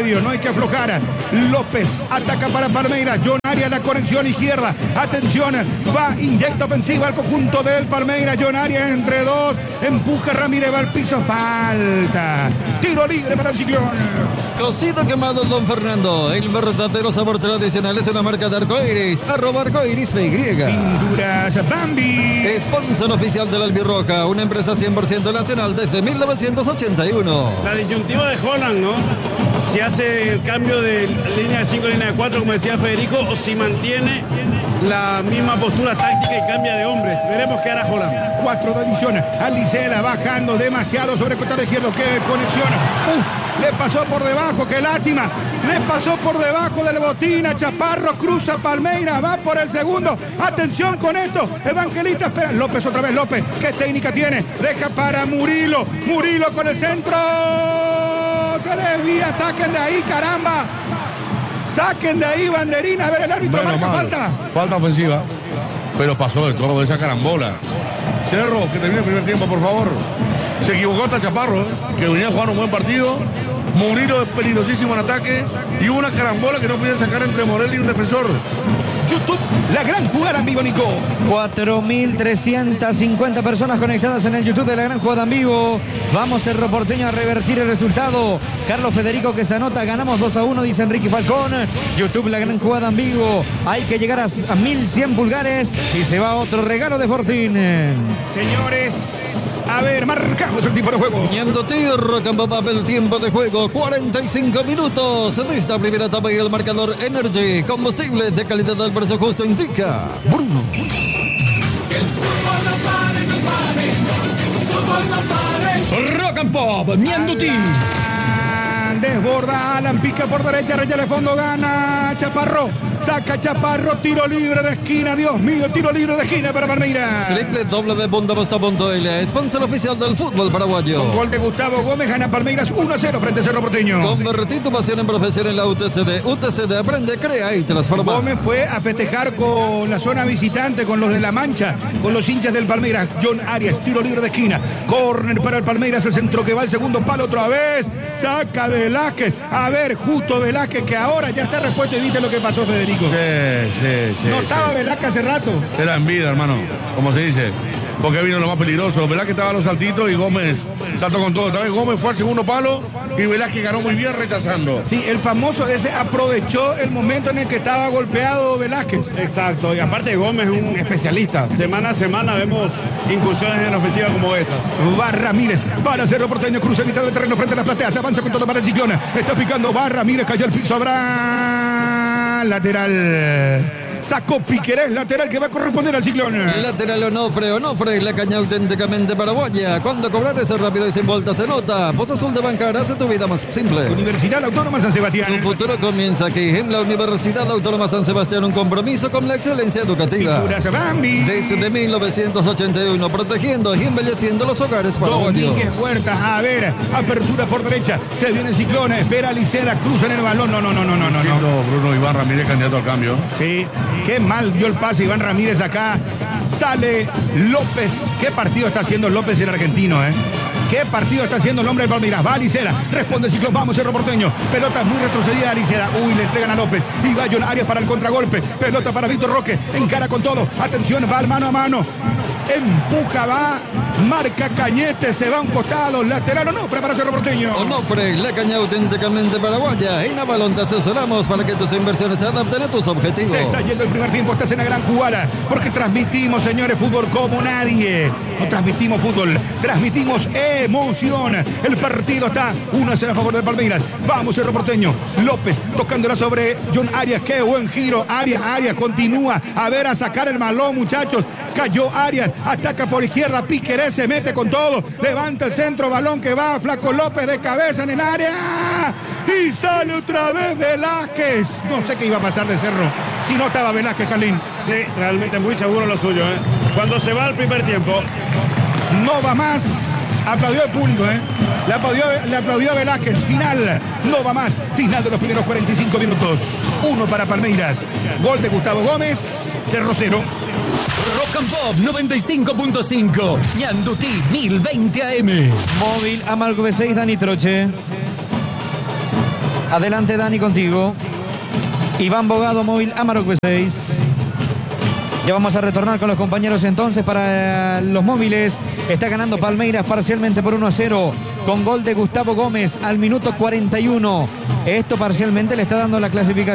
medio, no hay que aflojar. López ataca para Palmeiras. John Arias, la conexión izquierda. Atención, va, inyecta ofensiva al conjunto del Palmeiras. John Arias entre dos. Empuja Ramírez, va al piso. Falta. Tiro libre para el Ciclón. Cocido quemado Don Fernando. El verdadero sabor tradicional es una marca de Arcoiris. @Arcoiris PY. Pinturas Bambi. Sponsor oficial de la Albirroja, una empresa 100% nacional desde 1981. La disyuntiva de Holland, ¿no? Si hace el cambio de línea de 5 a línea de 4, como decía Federico, o si mantiene la misma postura táctica y cambia de hombres. Veremos qué hará Holland. 4 de adición. Alicela bajando demasiado sobre el costado izquierdo. ¡Qué conexión! Le pasó por debajo, qué lástima. Le pasó por debajo del botín a Chaparro, cruza Palmeiras, va por el segundo. Atención con esto. Evangelista espera. López otra vez, López. ¿Qué técnica tiene? Deja para Murilo. Murilo con el centro. Se desvía, saquen de ahí, caramba. Saquen de ahí, banderina. A ver, el árbitro marca falta. Falta ofensiva. Pero pasó de todo esa carambola. Cerro, que termine el primer tiempo, por favor. Se equivocó hasta Chaparro, que venía jugando un buen partido. Murilo es peligrosísimo en ataque. Y una carambola que no pudieron sacar entre Morel y un defensor. YouTube, la gran jugada en vivo, Nico. 4.350 personas conectadas en el YouTube de la gran jugada en vivo. Vamos, Cerro Porteño, a revertir el resultado. Carlos Federico que se anota, ganamos 2-1, dice Enrique Falcón. YouTube, la gran jugada en vivo. Hay que llegar a 1.100 pulgares y se va otro regalo de Fortín. Señores, a ver, marcamos el tiempo de juego. Ñandutí, Rocambopap, el tiempo de juego, 45 minutos de esta primera etapa y el marcador Energy, combustible de calidad al precio justo, indica Bruno. Rock and Pop, Ñandutí. Desborda Alan, pica por derecha, rellena de fondo, gana Chaparro. Saca Chaparro, tiro libre de esquina. Dios mío, tiro libre de esquina para Palmeiras. www.bosta.l, sponsor oficial del fútbol paraguayo. Con gol de Gustavo Gómez, gana Palmeiras 1-0 frente a Cerro Porteño. Convertí tu pasión en profesión en la UTCD. UTCD aprende, crea y transforma. Gómez fue a festejar con la zona visitante, con los de La Mancha, con los hinchas del Palmeiras. John Arias, tiro libre de esquina. Córner para el Palmeiras, el centro que va al segundo palo otra vez. Saca Velázquez. A ver, justo Velázquez, que ahora ya está repuesto. Y viste lo que pasó, Federico. Sí. No estaba Velázquez hace rato. Era en vida, hermano, como se dice. Porque vino lo más peligroso. Velázquez estaba a los saltitos y Gómez saltó con todo. También Gómez fue al segundo palo y Velázquez ganó muy bien rechazando. Sí, el famoso ese aprovechó el momento en el que estaba golpeado Velázquez. Exacto, y aparte Gómez es un especialista. Semana a semana vemos incursiones en la ofensiva como esas. Va Ramírez para Cerro Porteño, cruza en mitad del terreno frente a la platea, se avanza con todo para el Ciclón. Está picando, va Ramírez, cayó al piso, habrá lateral. Sacó Piquerés, lateral que va a corresponder al Ciclón. Lateral Onofre, la caña auténticamente paraguaya. Cuando cobrar ese rápido y sin vuelta se nota. Poza Azul de Bancar hace tu vida más simple. Universidad Autónoma San Sebastián. Tu futuro comienza aquí en la Universidad Autónoma San Sebastián, un compromiso con la excelencia educativa. Pinturas Bambi. Desde 1981, protegiendo y embelleciendo los hogares paraguayos. Domínguez Huerta, a ver, apertura por derecha, se viene el Ciclón, espera Licera, cruza en el balón, no. Bruno Iván Ramírez, candidato al cambio. Sí, qué mal dio el pase Iván Ramírez acá. Sale López. ¿Qué partido está haciendo López el argentino, ¿Qué partido está haciendo el hombre del Palmeiras? Va a Licera, responde Ciclón, vamos Cerro Porteño. Pelota muy retrocedida a Licera. Uy, le entregan a López. Y va John Arias para el contragolpe. Pelota para Víctor Roque. Encara con todo. Atención, va al mano a mano. Empuja, va. Marca Cañete, se va a un costado. Lateral Onofre para Cerro Porteño. Onofre, la caña auténticamente paraguaya. En Avalon te asesoramos para que tus inversiones se adapten a tus objetivos. Se está yendo el primer tiempo, estás en la gran jugada. Porque transmitimos, señores, fútbol como nadie. No transmitimos fútbol, transmitimos emoción. El partido está 1-0 a favor de Palmeiras. Vamos, Cerro Porteño. López tocándola sobre John Arias. Qué buen giro. Arias continúa. A ver, a sacar el balón, muchachos. Cayó Arias. Ataca por izquierda. Piquerés se mete con todo. Levanta el centro. Balón que va. Flaco López de cabeza en el área. Y sale otra vez Velázquez. No sé qué iba a pasar de Cerro si no estaba Velázquez, Carlín. Sí, realmente muy seguro lo suyo, Cuando se va al primer tiempo. No va más. Aplaudió el público, Le aplaudió a Velázquez. Final. No va más. Final de los primeros 45 minutos. 1 para Palmeiras. Gol de Gustavo Gómez. Cerro 0. Rock and Pop 95.5. Ñandutí 1020 AM. Móvil Amargo B6, Dani Troche. Adelante, Dani, contigo. Iván Bogado, móvil Amarok B6. Ya vamos a retornar con los compañeros entonces para los móviles. Está ganando Palmeiras parcialmente por 1-0 con gol de Gustavo Gómez al minuto 41. Esto parcialmente le está dando la clasificación